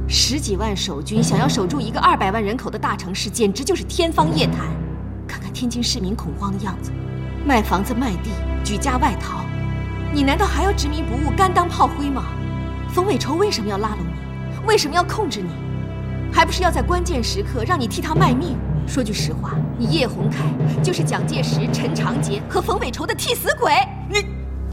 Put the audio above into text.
10几万守军想要守住一个200万人口的大城市，简直就是天方夜谭。看看天津市民恐慌的样子，卖房子卖地，举家外逃，你难道还要执迷不悟，甘当炮灰吗？冯伟筹为什么要拉拢你？为什么要控制你？还不是要在关键时刻让你替他卖命？说句实话，你叶宏凯就是蒋介石、陈长捷和冯伟筹的替死鬼。 你。